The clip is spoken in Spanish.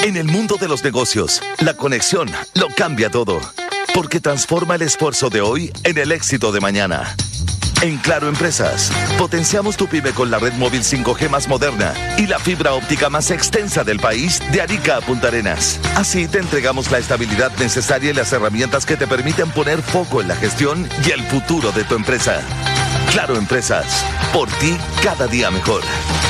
En el mundo de los negocios, la conexión lo cambia todo, porque transforma el esfuerzo de hoy en el éxito de mañana. En Claro Empresas, potenciamos tu pyme con la red móvil 5G más moderna y la fibra óptica más extensa del país, de Arica a Punta Arenas. Así te entregamos la estabilidad necesaria y las herramientas que te permiten poner foco en la gestión y el futuro de tu empresa. Claro Empresas, por ti cada día mejor.